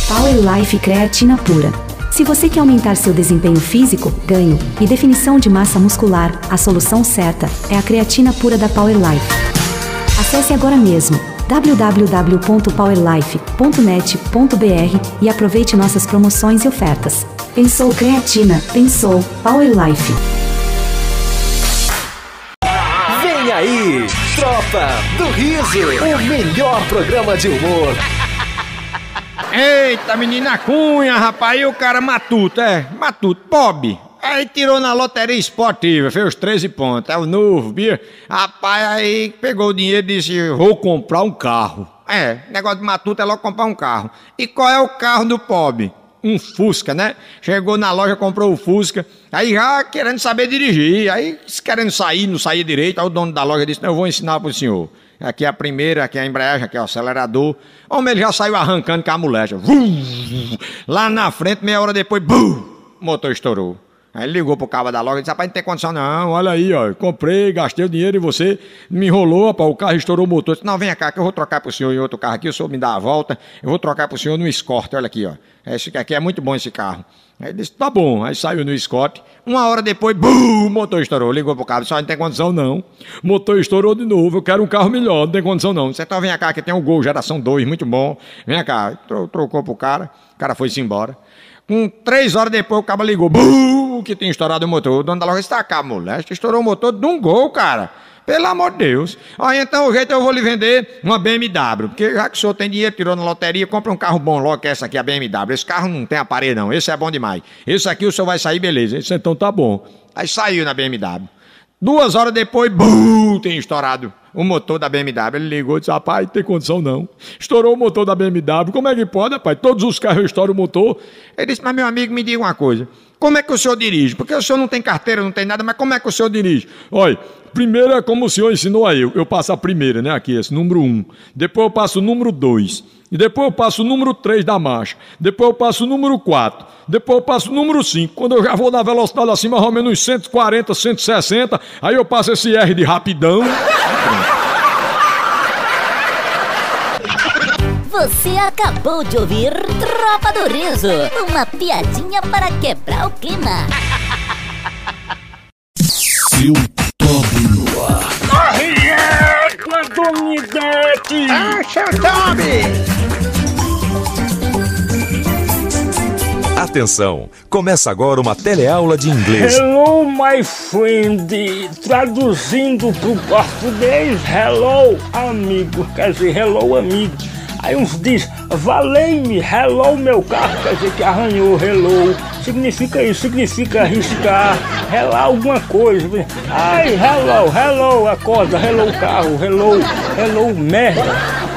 Power Life Creatina Pura. Se você quer aumentar seu desempenho físico, ganho e definição de massa muscular, a solução certa é a creatina pura da Power Life. Acesse agora mesmo www.powerlife.net.br e aproveite nossas promoções e ofertas. Pensou creatina, pensou Power Life. Vem aí, Tropa do Riso, o melhor programa de humor. Eita, menina Cunha, rapaz, e o cara matuto, pobre. Aí tirou na loteria esportiva, fez os 13 pontos, é o novo, bia. Rapaz, aí pegou o dinheiro e disse, vou comprar um carro. Negócio de matuto é logo comprar um carro. E qual é o carro do pobre? Um Fusca, né? Chegou na loja, comprou o Fusca, aí já querendo saber dirigir, aí querendo sair, não saía direito, aí o dono da loja disse, não, eu vou ensinar pro senhor. Aqui é a primeira, aqui é a embreagem, aqui é o acelerador. Homem, ele já saiu arrancando com a mulher. Lá na frente, meia hora depois, o motor estourou. Aí ele ligou pro cabo da loja e disse, rapaz, não tem condição não, olha aí, ó, comprei, gastei o dinheiro e você me enrolou, rapaz, o carro estourou o motor. Eu disse, não, vem cá que eu vou trocar pro senhor em outro carro aqui, o senhor me dá a volta, eu vou trocar pro senhor no Escort, olha aqui, ó. Esse aqui é muito bom esse carro. Aí ele disse, tá bom, aí saiu no Escort, uma hora depois, o motor estourou, ligou pro cabo, só não tem condição não, o motor estourou de novo, eu quero um carro melhor, não tem condição não. Você então vem cá que tem um Gol, geração 2, muito bom, vem cá, trocou pro cara, o cara foi-se embora. Com 3 horas depois o cabo ligou, que tinha estourado o motor. O dono da loja disse, tá cá, moleste, estourou o motor de um Gol, cara. Pelo amor de Deus. Aí então o jeito eu vou lhe vender uma BMW, porque já que o senhor tem dinheiro, tirou na loteria, compra um carro bom logo, que essa aqui é a BMW. Esse carro não tem aparelho não, esse é bom demais. Esse aqui o senhor vai sair, beleza. Esse então tá bom. Aí saiu na BMW. 2 horas depois, tem estourado o motor da BMW. Ele ligou e disse, rapaz, não tem condição não. Estourou o motor da BMW, como é que pode, rapaz? Todos os carros estouram o motor. Ele disse, mas meu amigo, me diga uma coisa. Como é que o senhor dirige? Porque o senhor não tem carteira, não tem nada, mas como é que o senhor dirige? Olha, primeiro é como o senhor ensinou a eu. Eu passo a primeira, né, aqui, esse número 1. Depois eu passo o número 2. E depois eu passo o número 3 da marcha. Depois eu passo o número 4. Depois eu passo o número 5. Quando eu já vou na velocidade assim, mais ou menos uns 140, 160, aí eu passo esse R de rapidão. Você acabou de ouvir Tropa do Riso, uma piadinha para quebrar o clima. Seu Toby no ar. Arrieta, Dominguete! Seu Toby! Atenção, começa agora uma teleaula de inglês. Hello, my friend. Traduzindo pro português, hello, amigo. Quer dizer, hello, amigo. Aí uns diz, valei-me, hello, meu carro, quer dizer que arranhou, hello. Significa isso, significa arriscar, relar alguma coisa. Ai, hello, acorda, hello, carro, hello, merda.